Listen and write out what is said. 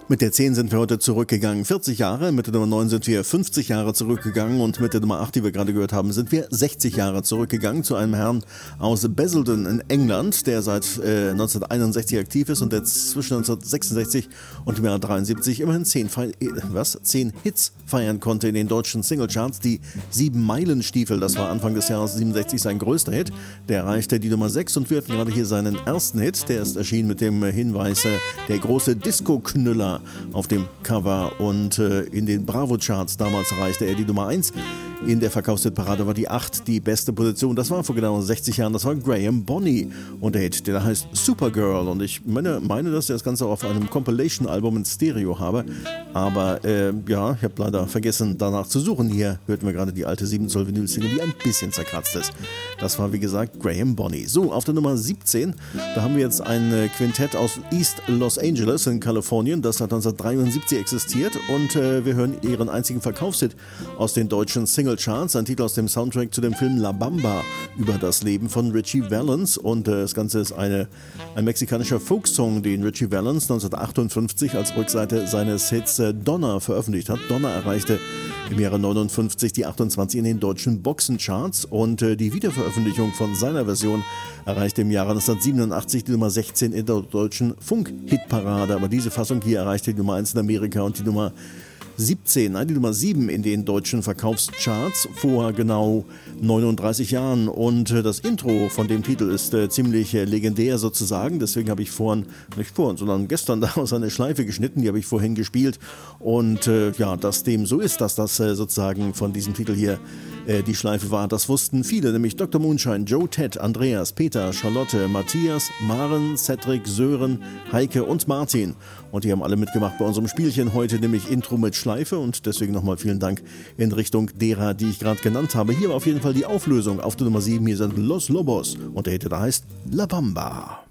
Mit der 10 sind wir heute zurückgegangen 40 Jahre, mit der Nummer 9 sind wir 50 Jahre zurückgegangen und mit der Nummer 8, die wir gerade gehört haben, sind wir 60 Jahre zurückgegangen zu einem Herrn aus Basildon in England, der seit 1961 aktiv ist und der zwischen 1966 und dem Jahr 73 immerhin 10 Hits feiern konnte in den deutschen Singlecharts. Die 7-Meilen-Stiefel, das war Anfang des Jahres 67 sein größter Hit, der erreichte die Nummer 6 und wir hatten gerade hier seinen ersten Hit, der ist erschienen mit dem Hinweis, der große Disco-Knüller auf dem Cover und in den Bravo-Charts damals erreichte er die Nummer 1. In der Verkaufshitparade war die 8 die beste Position. Das war vor genau 60 Jahren, das war Graham Bonney und der Hit, der heißt Supergirl und ich meine, dass ich das Ganze auf einem Compilation-Album in Stereo habe, aber ich habe leider vergessen danach zu suchen. Hier hörten wir gerade die alte 7-Zoll Vinyl-Single, die ein bisschen zerkratzt ist. Das war wie gesagt Graham Bonney. So, auf der Nummer 17, da haben wir jetzt ein Quintett aus East Los Angeles in Kalifornien, das seit 1973 existiert und wir hören ihren einzigen Verkaufshit aus den deutschen Singlecharts, ein Titel aus dem Soundtrack zu dem Film La Bamba über das Leben von Ritchie Valens und das Ganze ist ein mexikanischer Folksong, den Ritchie Valens 1958 als Rückseite seines Hits Donna veröffentlicht hat. Donna erreichte im Jahre 59 die 28 in den deutschen Boxencharts und die Wiederveröffentlichung von seiner Version erreichte im Jahre 1987 die Nummer 16 in der deutschen Funk-Hitparade, aber diese Fassung hier erreichte die Nummer 1 in Amerika und die Nummer 7 in den deutschen Verkaufscharts vor genau 39 Jahren und das Intro von dem Titel ist ziemlich legendär sozusagen, deswegen habe ich sondern gestern daraus eine Schleife geschnitten, die habe ich vorhin gespielt und dass dem so ist, dass das sozusagen von diesem Titel hier die Schleife war, das wussten viele, nämlich Dr. Moonshine, Joe, Ted, Andreas, Peter, Charlotte, Matthias, Maren, Cedric, Sören, Heike und Martin und die haben alle mitgemacht bei unserem Spielchen heute, nämlich Intro mit Schleife und deswegen nochmal vielen Dank in Richtung derer, die ich gerade genannt habe. Hier war auf jeden Fall die Auflösung auf der Nummer 7, hier sind Los Lobos und der Hit, der heißt La Bamba.